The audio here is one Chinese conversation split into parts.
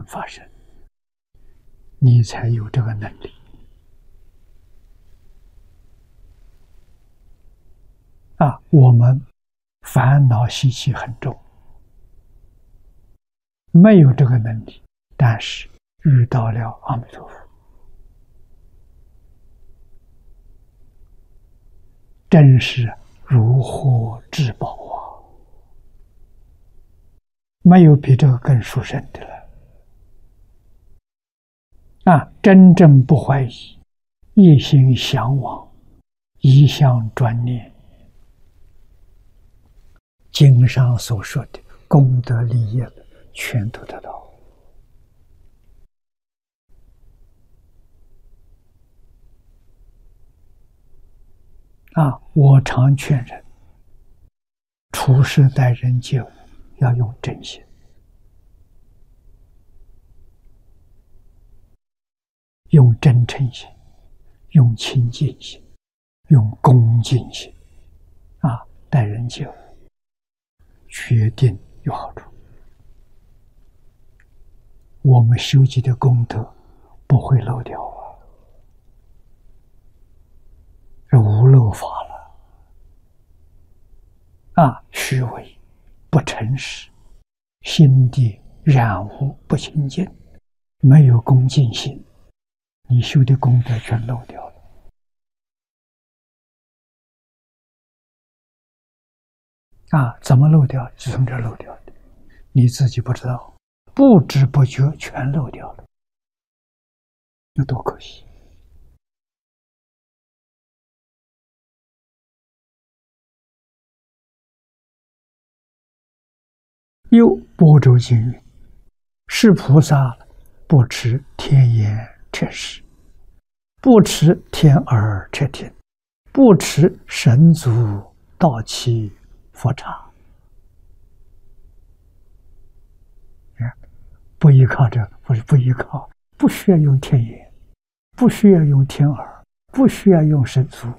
发生，你才有这个能力。我们烦恼习气很重，没有这个能力，但是遇到了阿弥陀佛，真是如获至宝啊！没有比这个更殊胜的了。真正不怀疑，一心向往，一向专念，经上所说的功德利益全都得到。我常劝人处事待人接物要用真心，用真诚心，用清净心，用恭敬心待人接物，决定有好处。我们修集的功德不会漏掉是无漏法了。虚伪不诚实，心地染污不清净，没有恭敬心，你修的功德全漏掉了。怎么漏掉？就从这漏掉的，你自己不知道，不知不觉全漏掉了，那多可惜！又般舟经云：是菩萨不持天眼彻视，不持天耳彻听，不持神足道器佛刹。不依靠这，不依靠，不需要用天眼，不需要用天耳，不需要用神足。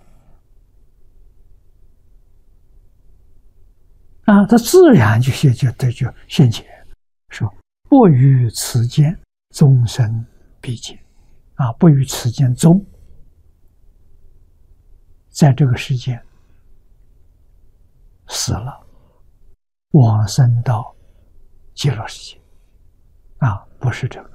它自然就现前，说不于此间，终身必见。不于此间终，在这个世间死了，往生到极乐世界。不是这个。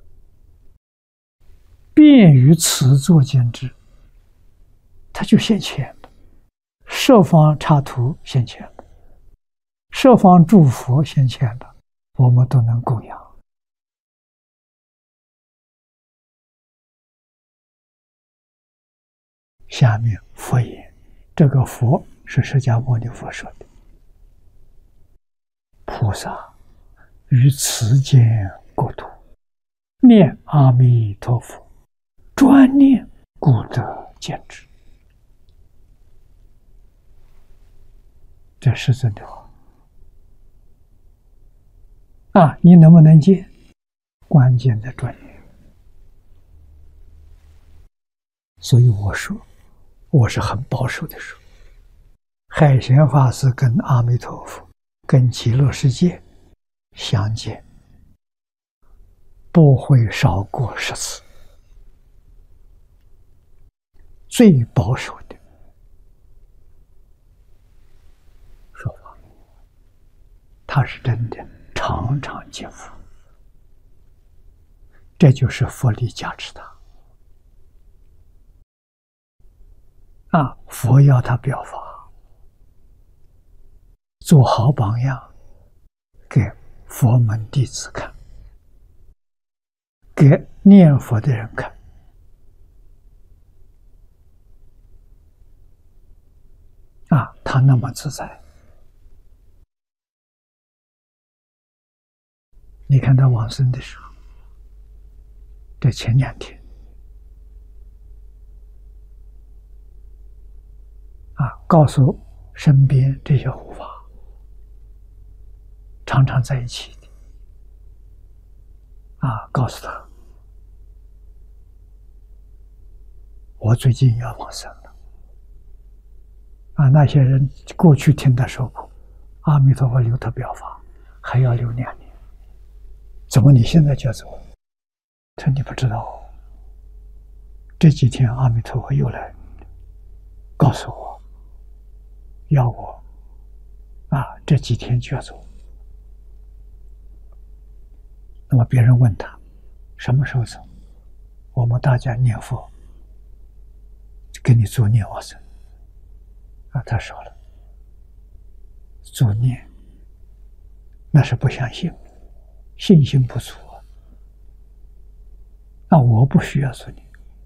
便于此作见之，它就现前了。十方刹土现前了，十方诸佛现前了，我们都能供养。下面佛言，这个佛是释迦牟尼佛说的。菩萨于此间国土，念阿弥陀佛，专念故得见之。这是真的话。你能不能见？关键在专念。所以我说，我是很保守的说，海贤法师跟阿弥陀佛、跟极乐世界相见，不会少过10次。最保守的说法，他是真的常常见佛，这就是佛力加持他。佛要他表法，做好榜样，给佛门弟子看，给念佛的人看。他那么自在。你看他往生的时候，这前2天告诉身边这些护法，常常在一起的告诉他，我最近要往生了。那些人过去听他说过，阿弥陀佛留他表法，还要留2年。 怎么你现在就要走？他说你不知道，这几天阿弥陀佛又来告诉我，要我这几天就要走。那么别人问他什么时候走，我们大家念佛，给你做念往生。他说了，做念那是不相信，信心不足啊。那我不需要做念，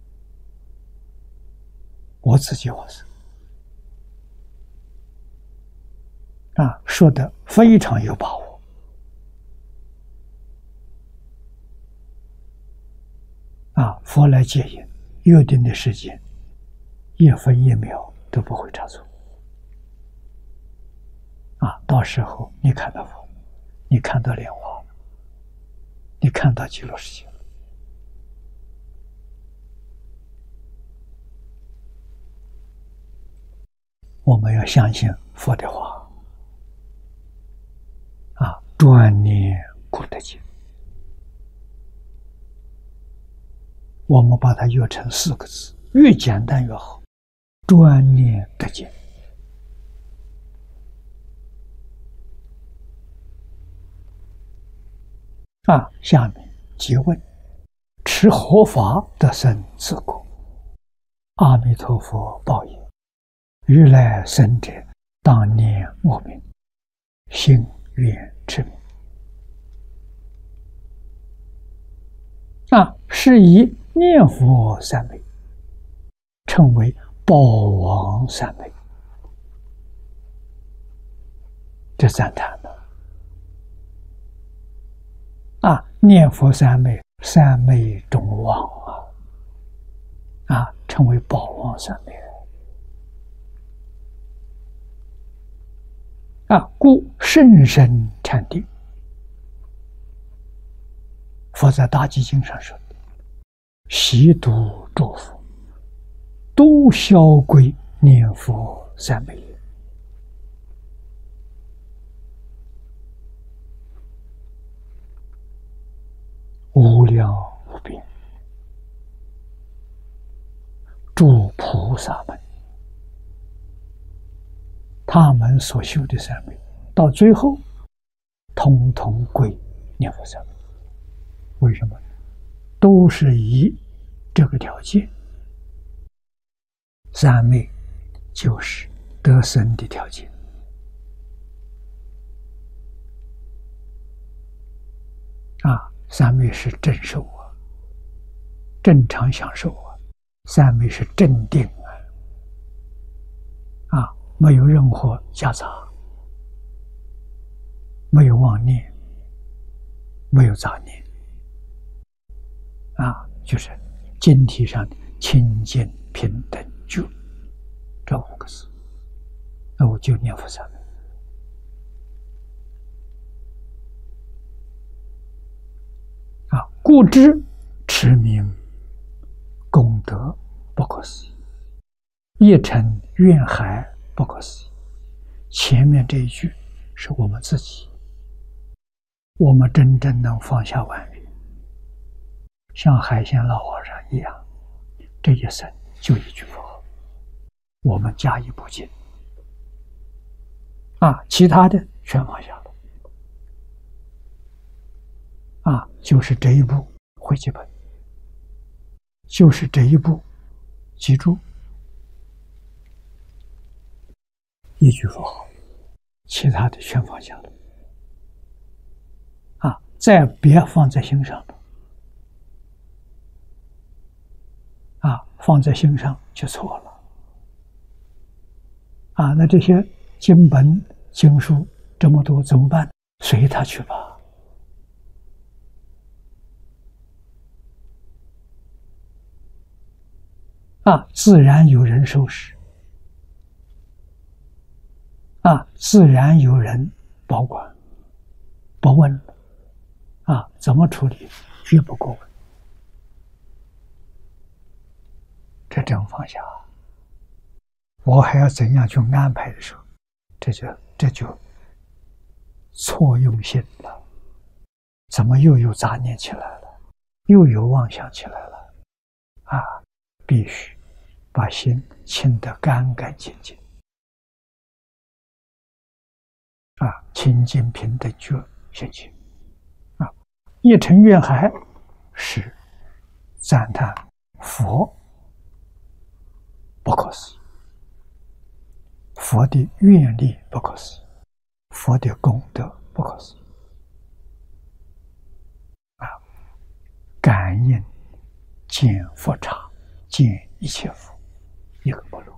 我自己往生。说的非常有把握。佛来接引，约定的时间，一分一秒都不会差错。到时候你看到佛，你看到莲花，你看到极乐世界了。我们要相信佛的话，专念功德经。我们把它约成4个字，越简单越好，专念德经。下面诘问：持合法得生自果，阿弥陀佛报也。如来生者，当念我名，心愿之名。是以念佛三昧，称为宝王三昧。这赞叹的。念佛三昧，三昧中王称为宝王三昧。故甚深禅定。佛在大寂经上说，悉度诸佛，都消归念佛三昧。无量无边，诸菩萨们，他们所修的三昧，到最后统统归念佛三昧。为什么？都是以这个条件，三昧就是得生的条件。三昧是正受正常享受三昧是正定没有任何夹杂，没有妄念，没有杂念就是经体上的清净平等觉，这5个字，那我就念佛三昧。故知持名功德不可思议，一成愿海不可思议。前面这一句是我们自己，我们真正能放下万缘，像海鲜老和尚一样，这一生就一句佛，我们加以不进其他的全放下了就是这一步会基本，就是这一步记住一句佛号，其他的全放下了再别放在心上了放在心上就错了那这些经本经书这么多怎么办？随他去吧自然有人收拾自然有人保管，不问了怎么处理绝不过问，这种放下我还要怎样去安排的时候，这就错用心了。 怎么又有杂念起来了，又有妄想起来了？啊，必须把心清得干干净净，啊，清净平等觉心情，啊，一成愿海是赞叹佛不可思议，佛的愿力不可思议，佛的功德不可思议，啊，感应见佛刹，见一切佛，一个不漏。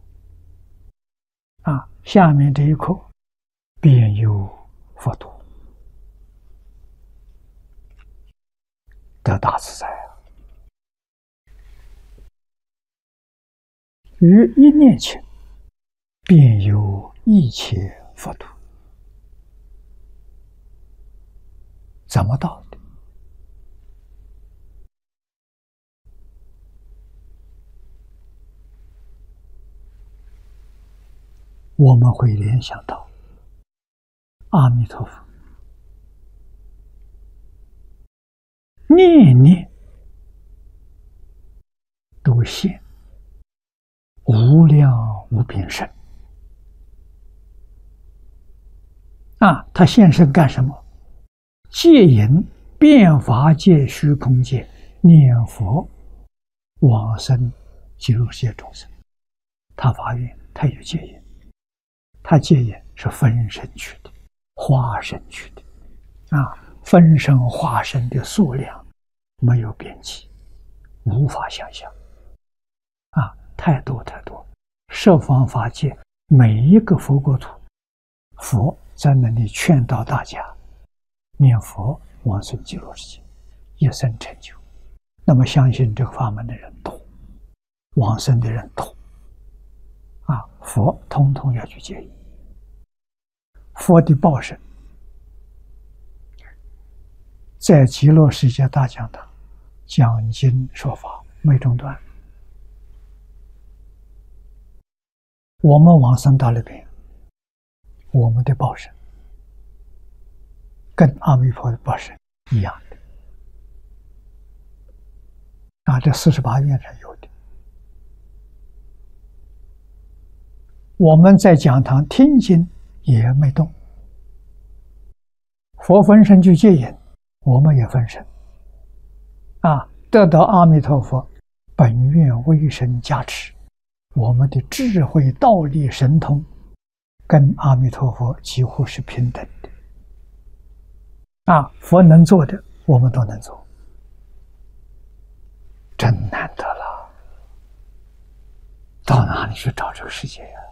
啊，下面这一课便有佛土，得大自在啊！于一念前，便有一切佛土。怎么到的？我们会联想到阿弥陀佛，念念都现无量无边身。啊，他现身干什么？借引变法界、虚空界念佛往生极乐世界众生。他发愿，他有戒引，他戒引是分身去的，化身去的。啊，分身化身的数量没有边际，无法想象。啊，太多太多，十方法界每一个佛国土，佛在那里劝导大家念佛往生极乐世界，一生成就。那么相信这个法门的人多，往生的人多，啊，佛通通要去接引。佛的报身在极乐世界大讲堂讲经说法没中断。我们往生到那边，我们的报身跟阿弥陀的报身一样的。啊，这48愿上有的。我们在讲堂听经也没动，佛分身去接引，我们也分身，啊，得到阿弥陀佛本愿威神加持，我们的智慧道力神通跟阿弥陀佛几乎是平等的。啊，佛能做的我们都能做，真难得了。到哪里去找这个世界呀？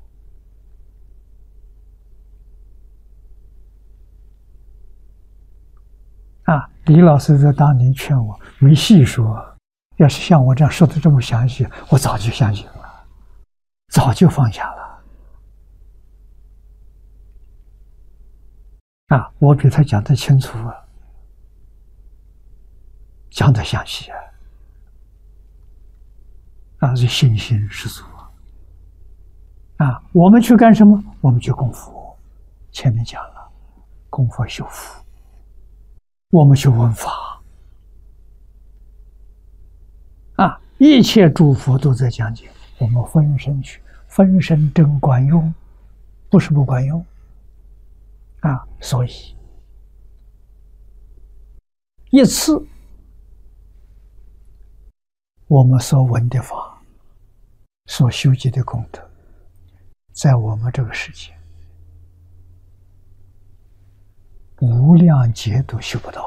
啊，李老师在当年劝我，没细说，要是像我这样说的这么详细，我早就相信了，早就放下了。啊，我比他讲得清楚啊，讲得详细啊，啊，是信心十足啊。啊，我们去干什么？我们去供佛。前面讲了，供佛修福。我们去闻法。啊，一切诸佛都在讲解，我们分身去，分身真管用，不是不管用。啊，所以一次我们所闻的法，所修集的功德，在我们这个世界无量劫都修不到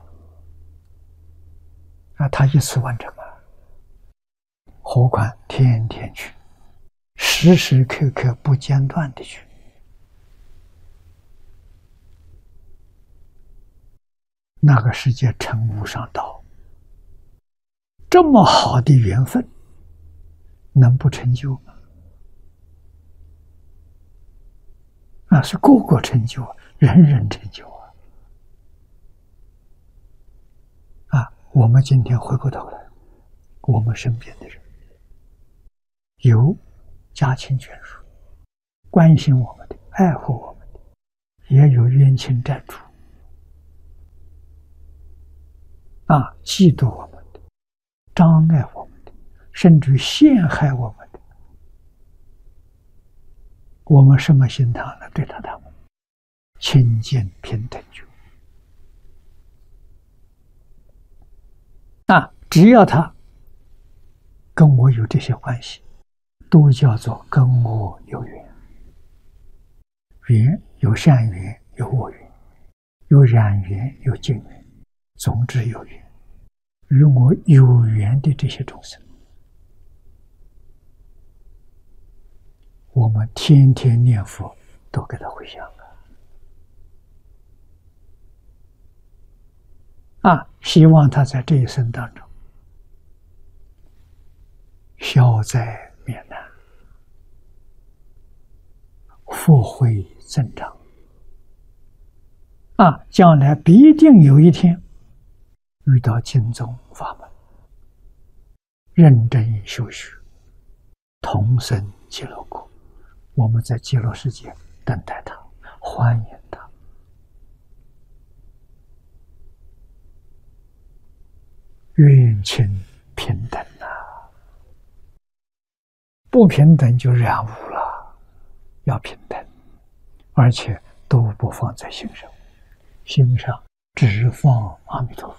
啊！啊，他一次完成了，何况天天去，时时刻刻不间断的去。那个世界成无上道，这么好的缘分，能不成就吗？啊，是个个成就，人人成就啊！啊，我们今天回过头来，我们身边的人有家亲眷属关心我们的、爱护我们的，也有冤亲债主。 嫉妒我们的、障碍我们的，甚至陷害我们的，我们什么心态呢？对待他们清净平等觉。只要他跟我有这些关系，都叫做跟我有缘。缘有善缘，有恶缘，有染缘，有净缘，总之有缘。与我有缘的这些众生，我们天天念佛都给他回向希望他在这一生当中消灾免难，福慧增长，将来必定有一天遇到经宗法门，认真修学，同生极乐国。我们在极乐世界等待他，欢迎他。愿亲平等不平等就染污了，要平等，而且都不放在心上，心上只放阿弥陀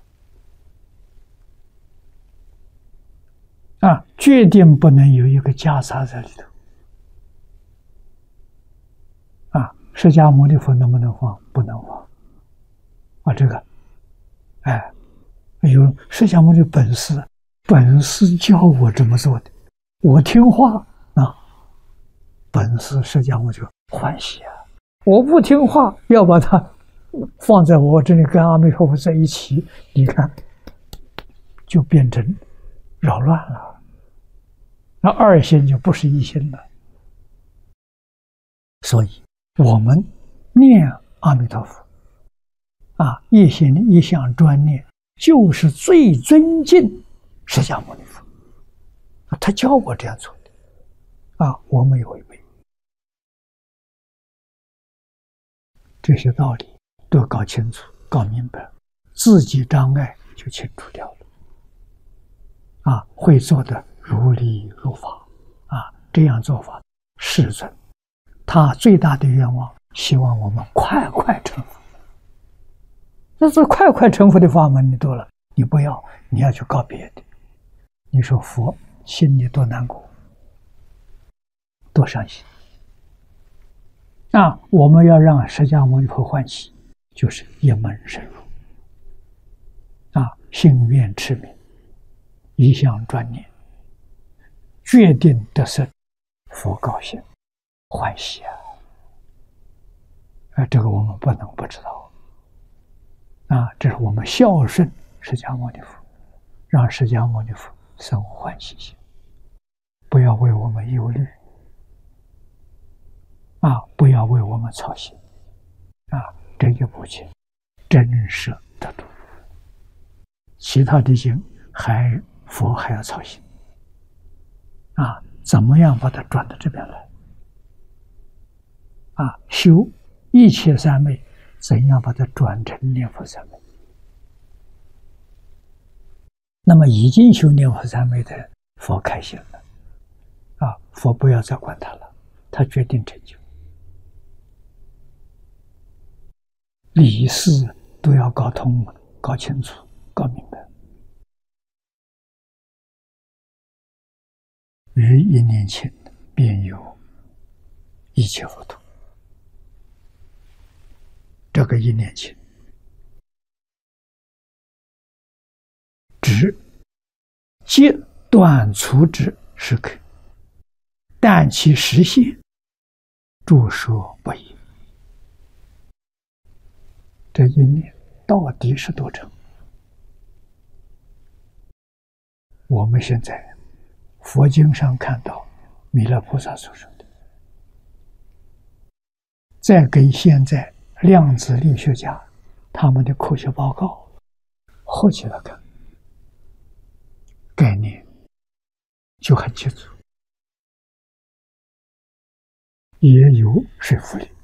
佛决定不能有一个袈裟在里头释迦牟尼佛能不能放？不能放这个有释迦牟尼本师教我这么做的，我听话本师释迦牟尼欢喜我不听话，要把它放在我这里跟阿弥陀佛在一起，你看就变成扰乱了，那二心就不是一心了。所以我们念阿弥陀佛一心一向专念，就是最尊敬释迦牟尼佛他教我这样做的我没有违背。这些道理都搞清楚搞明白，自己障碍就清除掉了会做的如理如法这样做法世尊他最大的愿望，希望我们快快成佛。那这快快成佛的法门你多了，你不要，你要去搞别的，你说佛心里多难过，多伤心我们要让释迦牟尼佛欢喜，就是一门深入心愿持名，一向专念，决定得生，佛高兴欢喜这个我们不能不知道这是我们孝顺释迦牟尼佛，让释迦牟尼佛生欢喜心，不要为我们忧虑不要为我们操心这一部经真实得度，其他的经佛还要操心怎么样把它转到这边来修一切三昧，怎样把它转成念佛三昧？那么已经修念佛三昧的佛开心了佛不要再管他了，他决定成就，理事都要搞通搞清楚搞明白。于一念前便有一切佛土，这个一念前指皆断除之时刻，但其实现著说不一。这一念到底是多长？我们现在佛经上看到弥勒菩萨所说的，再跟现在量子力学家他们的科学报告合起来看，概念就很清楚，也有说服力。